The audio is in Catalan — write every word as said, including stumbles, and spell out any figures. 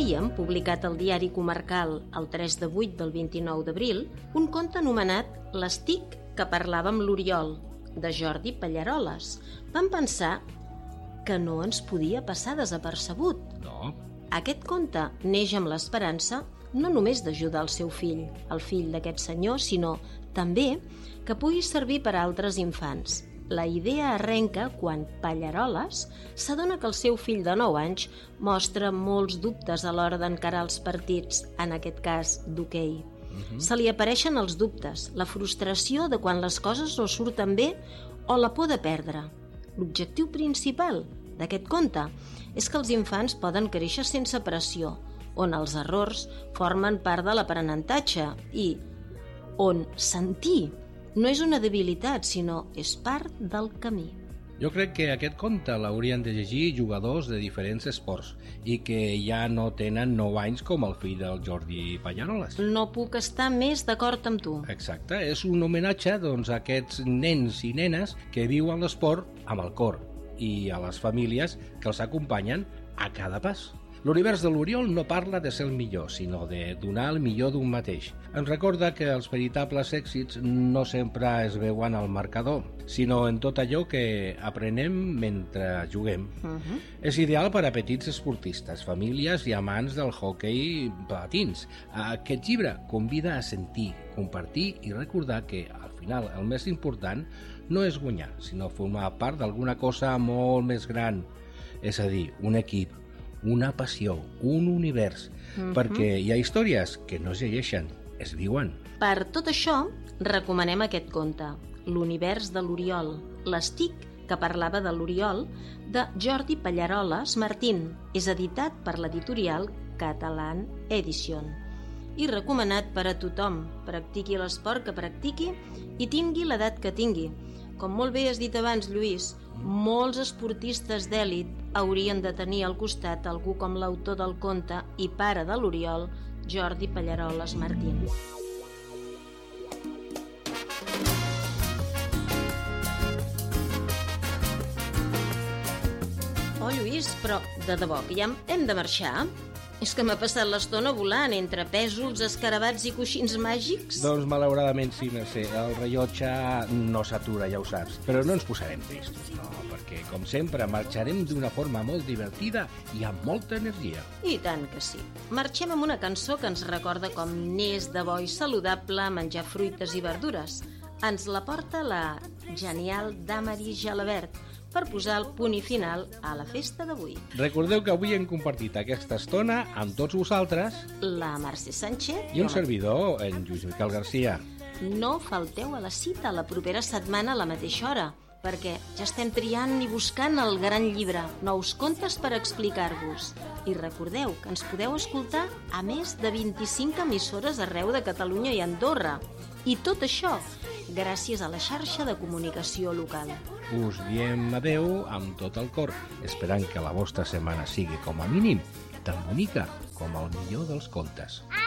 Fèiem, publicat al diari comarcal el tres de vuit del vint-i-nou d'abril, un conte anomenat L'estic que parlava amb l'Oriol, de Jordi Pallaroles. Vam pensar que no ens podia passar desapercebut. No. Aquest conte neix amb l'esperança no només d'ajudar el seu fill, el fill d'aquest senyor, sinó també que pugui servir per a altres infants. La idea arrenca quan Pallaroles s'adona que el seu fill de nou anys mostra molts dubtes a l'hora d'encarar els partits, en aquest cas d'hoquei. Uh-huh. Se li apareixen els dubtes, la frustració de quan les coses no surten bé o la por de perdre. L'objectiu principal d'aquest conte és que els infants poden créixer sense pressió, on els errors formen part de l'aprenentatge i on sentir no és una debilitat, sinó és part del camí. Jo crec que aquest conte l'haurien de llegir jugadors de diferents esports i que ja no tenen nou anys com el fill del Jordi Pallaroles. No puc estar més d'acord amb tu. Exacte, és un homenatge doncs, a aquests nens i nenes que viuen l'esport amb el cor i a les famílies que els acompanyen a cada pas. L'univers de l'Oriol no parla de ser el millor, sinó de donar el millor d'un mateix. Ens recorda que els veritables èxits no sempre es veuen al marcador, sinó en tot allò que aprenem mentre juguem. Uh-huh. És ideal per a petits esportistes, famílies i amants del hoquei patins. Aquest llibre convida a sentir, compartir i recordar que, al final, el més important no és guanyar, sinó formar part d'alguna cosa molt més gran, és a dir, un equip, una passió, un univers, uh-huh. perquè hi ha històries que no es llegeixen, es viuen. Per tot això, recomanem aquest conte, L'univers de l'Oriol, l'estic que parlava de l'Oriol, de Jordi Pallaroles Martín. És editat per l'editorial Catalan Edition. I recomanat per a tothom, practiqui l'esport que practiqui i tingui l'edat que tingui. Com molt bé has dit abans, Lluís, molts esportistes d'èlit haurien de tenir al costat algú com l'autor del conte i pare de l'Oriol, Jordi Pallaroles Martín. Oh, Lluís, però de debò que ja hem de marxar? És que m'ha passat l'estona volant entre pèsols, escarabats i coixins màgics. Doncs malauradament sí, Mercè. El rellotge no s'atura, ja ho saps. Però no ens posarem tristos, no, perquè, com sempre, marxarem d'una forma molt divertida i amb molta energia. I tant que sí. Marxem amb una cançó que ens recorda com n'és de bo i saludable menjar fruites i verdures. Ens la porta la genial Damaris Jalabert, per posar el punt i final a la festa d'avui. Recordeu que avui hem compartit aquesta estona amb tots vosaltres, la Mercè Sánchez i un servidor, en Lluís Miquel Garcia. No falteu a la cita la propera setmana a la mateixa hora, perquè ja estem triant i buscant el gran llibre, nous contes per explicar-vos. I recordeu que ens podeu escoltar a més de vint-i-cinc emissores arreu de Catalunya i Andorra. I tot això gràcies a la xarxa de comunicació local. Us diem adeu amb tot el cor, esperant que la vostra setmana sigui com a mínim tan bonica com el millor dels contes.